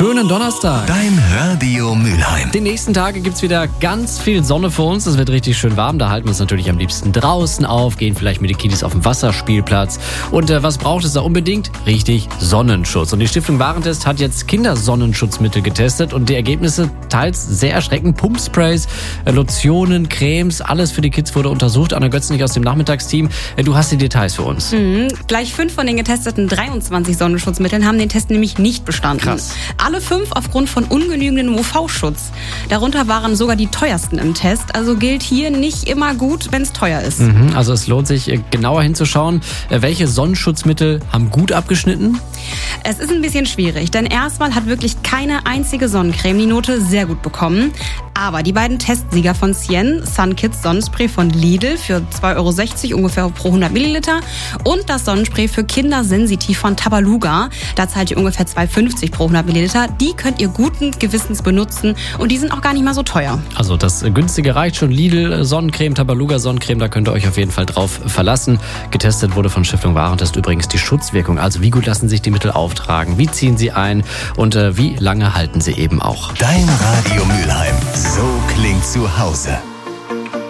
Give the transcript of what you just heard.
schönen Donnerstag. Dein Radio Mülheim. Die nächsten Tage gibt's wieder ganz viel Sonne für uns. Es wird richtig schön warm. Da halten wir uns natürlich am liebsten draußen auf, gehen vielleicht mit den Kiddies auf den Wasserspielplatz. Und was braucht es da unbedingt? Richtig Sonnenschutz. Und die Stiftung Warentest hat jetzt Kindersonnenschutzmittel getestet und die Ergebnisse teils sehr erschreckend. Pumpsprays, Lotionen, Cremes, alles für die Kids wurde untersucht. Anna Götznig aus dem Nachmittagsteam. Du hast die Details für uns. Gleich 5 von den getesteten 23 Sonnenschutzmitteln haben den Test nämlich nicht bestanden. Krass. Alle 5 aufgrund von ungenügendem UV-Schutz. Darunter waren sogar die teuersten im Test. Also gilt hier nicht immer gut, wenn es teuer ist. Also es lohnt sich genauer hinzuschauen. Welche Sonnenschutzmittel haben gut abgeschnitten? Es ist ein bisschen schwierig, denn erstmal hat wirklich keine einzige Sonnencreme die Note sehr gut bekommen. Aber die beiden Testsieger von Sien, Sunkids Sonnenspray von Lidl für 2,60 € ungefähr pro 100 Milliliter und das Sonnenspray für Kinder Sensitiv von Tabaluga, da zahlt ihr ungefähr 2,50 € pro 100 Milliliter. Die könnt ihr guten Gewissens benutzen und die sind auch gar nicht mal so teuer. Also das günstige reicht schon. Lidl Sonnencreme, Tabaluga Sonnencreme, da könnt ihr euch auf jeden Fall drauf verlassen. Getestet wurde von Stiftung Warentest übrigens die Schutzwirkung. Also wie gut lassen sich die Mittel auftragen, wie ziehen sie ein und wie lange halten sie eben auch. Dein Radio Mülheim. So klingt zu Hause.